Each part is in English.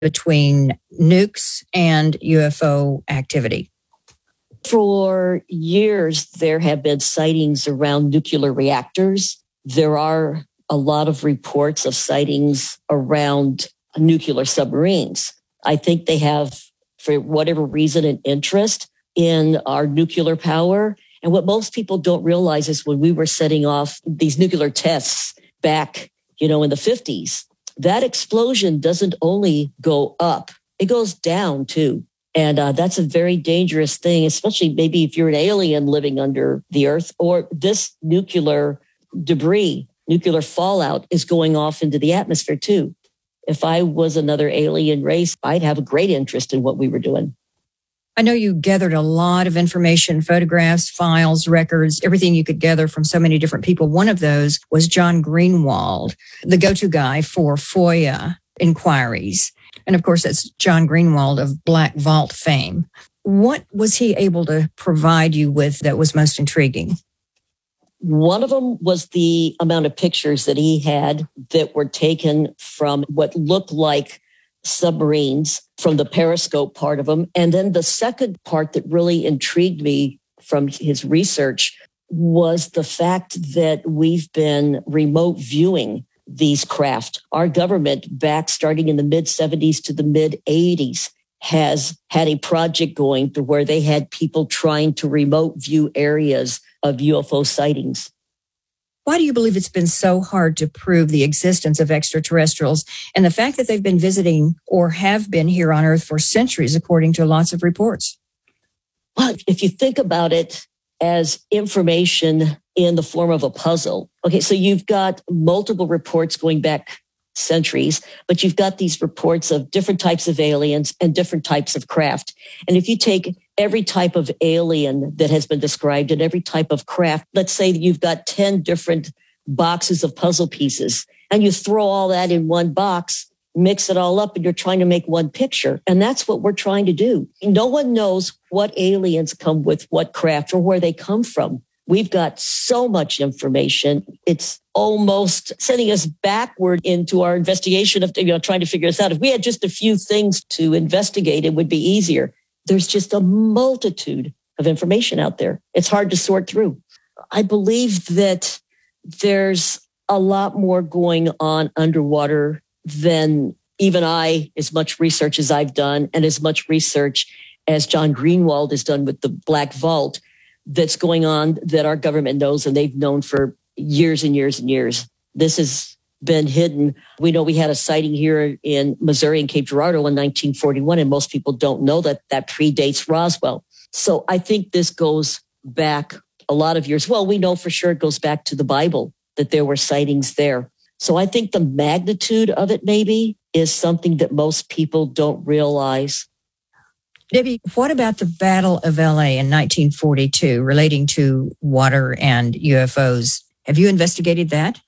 between nukes and UFO activity? For years, there have been sightings around nuclear reactors. There are a lot of reports of sightings around nuclear submarines. I think they have, for whatever reason, an interest in our nuclear power. And what most people don't realize is when we were setting off these nuclear tests back, in the 50s, that explosion doesn't only go up, it goes down too. And that's a very dangerous thing, especially maybe if you're an alien living under the earth, or this nuclear debris, nuclear fallout is going off into the atmosphere too. If I was another alien race, I'd have a great interest in what we were doing. I know you gathered a lot of information, photographs, files, records, everything you could gather from so many different people. One of those was John Greenwald, the go-to guy for FOIA inquiries. And of course, that's John Greenwald of Black Vault fame. What was he able to provide you with that was most intriguing? One of them was the amount of pictures that he had that were taken from what looked like submarines, from the periscope part of them. And then the second part that really intrigued me from his research was the fact that we've been remote viewing these craft. Our government, back starting in the mid-70s to the mid-80s, has had a project going to where they had people trying to remote view areas of UFO sightings. Why do you believe it's been so hard to prove the existence of extraterrestrials and the fact that they've been visiting or have been here on Earth for centuries, according to lots of reports? Well, if you think about it as information in the form of a puzzle, okay, so you've got multiple reports going back centuries, but you've got these reports of different types of aliens and different types of craft. And if you take every type of alien that has been described and every type of craft, let's say you've got 10 different boxes of puzzle pieces, and you throw all that in one box, mix it all up, and you're trying to make one picture. And that's what we're trying to do. No one knows what aliens come with what craft or where they come from. We've got so much information. It's almost sending us backward into our investigation of trying to figure this out. If we had just a few things to investigate, it would be easier. There's just a multitude of information out there. It's hard to sort through. I believe that there's a lot more going on underwater than even I, as much research as I've done and as much research as John Greenwald has done with the Black Vault, that's going on that our government knows, and they've known for years and years and years. This has been hidden. We know we had a sighting here in Missouri in Cape Girardeau in 1941, and most people don't know that that predates Roswell. So I think this goes back a lot of years. Well, we know for sure it goes back to the Bible that there were sightings there. So I think the magnitude of it maybe is something that most people don't realize. Debbie, what about the Battle of LA in 1942 relating to water and UFOs? Have you investigated that?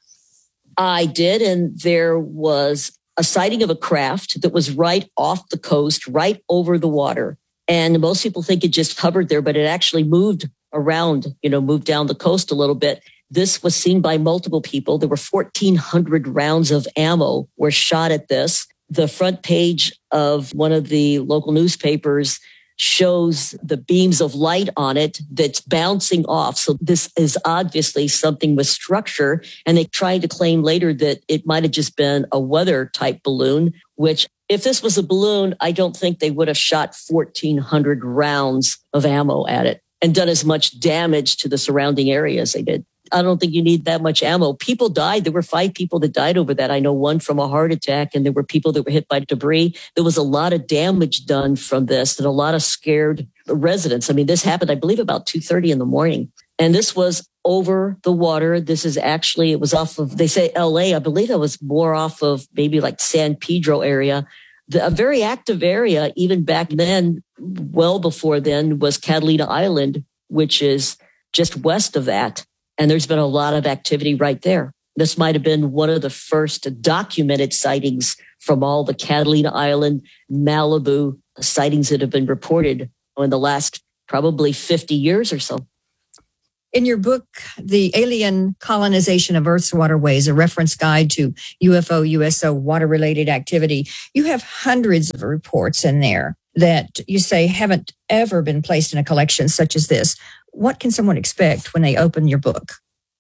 I did, and there was a sighting of a craft that was right off the coast, right over the water. And most people think it just hovered there, but it actually moved around, moved down the coast a little bit. This was seen by multiple people. There were 1,400 rounds of ammo were shot at this. The front page of one of the local newspapers shows the beams of light on it that's bouncing off. So this is obviously something with structure. And they tried to claim later that it might have just been a weather type balloon, which if this was a balloon, I don't think they would have shot 1,400 rounds of ammo at it and done as much damage to the surrounding area as they did. I don't think you need that much ammo. People died. There were 5 people that died over that. I know one from a heart attack, and there were people that were hit by debris. There was a lot of damage done from this and a lot of scared residents. I mean, this happened, I believe, about 2:30 in the morning. And this was over the water. This is actually, it was off of, they say LA. I believe it was more off of maybe like San Pedro area. A very active area, even back then, well before then, was Catalina Island, which is just west of that. And there's been a lot of activity right there. This might have been one of the first documented sightings from all the Catalina Island, Malibu sightings that have been reported in the last probably 50 years or so. In your book, The Alien Colonization of Earth's Waterways, a reference guide to UFO, USO water-related activity, you have hundreds of reports in there that you say haven't ever been placed in a collection such as this. What can someone expect when they open your book?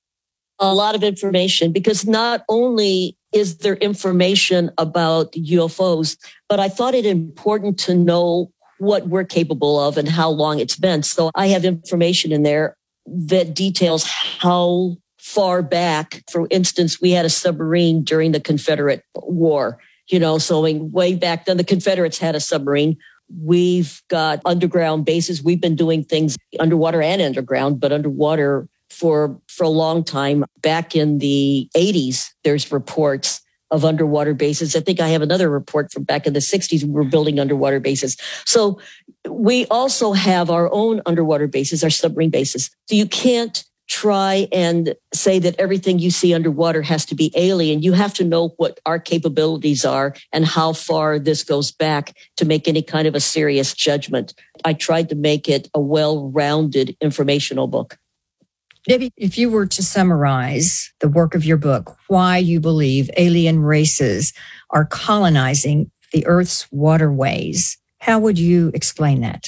A lot of information, because not only is there information about UFOs, but I thought it important to know what we're capable of and how long it's been. So I have information in there that details how far back, for instance, we had a submarine during the Confederate War, so way back then the Confederates had a submarine. We've got underground bases. We've been doing things underwater and underground, but underwater for a long time. Back in the 80s, there's reports of underwater bases. I think I have another report from back in the 60s. We were building underwater bases. So we also have our own underwater bases, our submarine bases. So you can't try and say that everything you see underwater has to be alien. You have to know what our capabilities are and how far this goes back to make any kind of a serious judgment. I tried to make it a well-rounded informational book. Debbie, if you were to summarize the work of your book, why you believe alien races are colonizing the Earth's waterways, how would you explain that?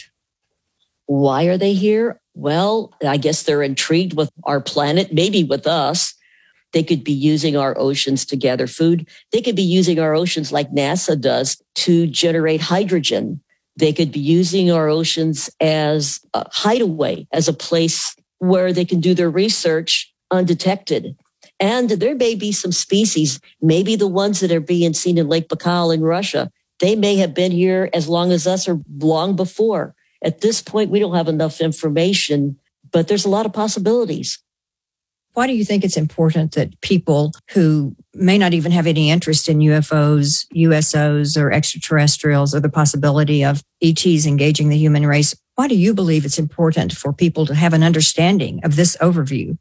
Why are they here? Well, I guess they're intrigued with our planet, maybe with us. They could be using our oceans to gather food. They could be using our oceans like NASA does to generate hydrogen. They could be using our oceans as a hideaway, as a place where they can do their research undetected. And there may be some species, maybe the ones that are being seen in Lake Baikal in Russia, they may have been here as long as us or long before. At this point, we don't have enough information, but there's a lot of possibilities. Why do you think it's important that people who may not even have any interest in UFOs, USOs, or extraterrestrials, or the possibility of ETs engaging the human race, why do you believe it's important for people to have an understanding of this overview?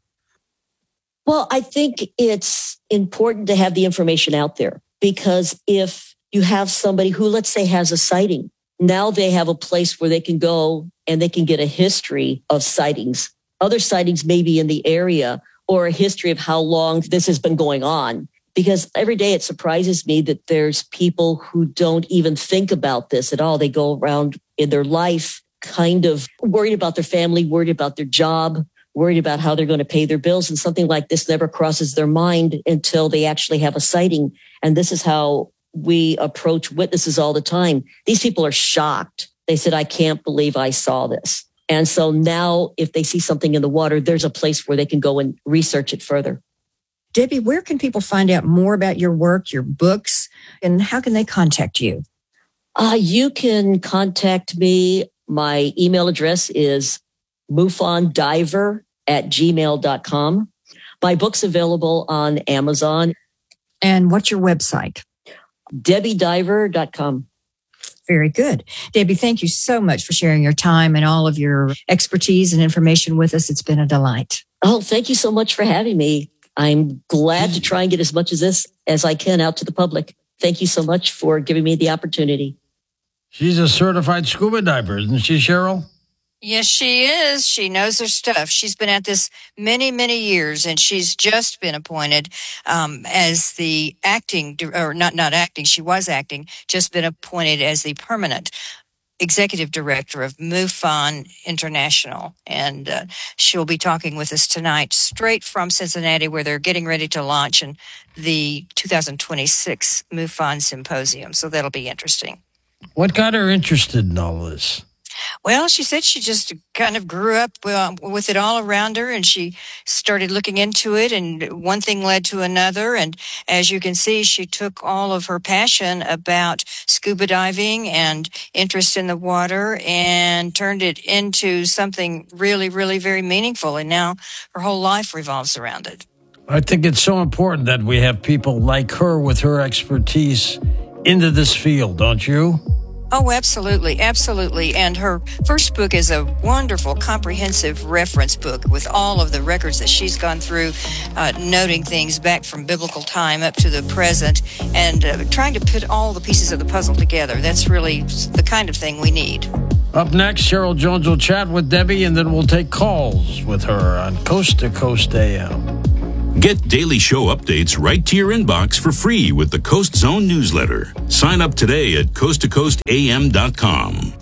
Well, I think it's important to have the information out there, because if you have somebody who, let's say, has a sighting, now they have a place where they can go and they can get a history of sightings. Other sightings may be in the area, or a history of how long this has been going on. Because every day it surprises me that there's people who don't even think about this at all. They go around in their life kind of worried about their family, worried about their job, worried about how they're going to pay their bills. And something like this never crosses their mind until they actually have a sighting. And this is how we approach witnesses all the time. These people are shocked. They said, I can't believe I saw this. And so now if they see something in the water, there's a place where they can go and research it further. Debbie, where can people find out more about your work, your books, and how can they contact you? You can contact me. My email address is mufondiver@gmail.com. My book's available on Amazon. And what's your website? DebbieDiver.com. Very good. Debbie, thank you so much for sharing your time and all of your expertise and information with us. It's been a delight. Oh, thank you so much for having me. I'm glad to try and get as much of this as I can out to the public. Thank you so much for giving me the opportunity. She's a certified scuba diver, isn't she, Cheryl? Yes, she is. She knows her stuff. She's been at this many, many years, and she's just been appointed as the acting, or not acting, she was acting, just been appointed as the permanent executive director of MUFON International. And she'll be talking with us tonight straight from Cincinnati, where they're getting ready to launch in the 2026 MUFON Symposium. So that'll be interesting. What got her interested in all this? Well, she said she just kind of grew up with it all around her, and she started looking into it, and one thing led to another. And as you can see, she took all of her passion about scuba diving and interest in the water and turned it into something really, really very meaningful. And now her whole life revolves around it. I think it's so important that we have people like her with her expertise into this field, don't you? Oh, absolutely. Absolutely. And her first book is a wonderful, comprehensive reference book with all of the records that she's gone through, noting things back from biblical time up to the present, and trying to put all the pieces of the puzzle together. That's really the kind of thing we need. Up next, Cheryl Jones will chat with Debbie, and then we'll take calls with her on Coast to Coast AM. Get daily show updates right to your inbox for free with the Coast Zone newsletter. Sign up today at coasttocoastam.com.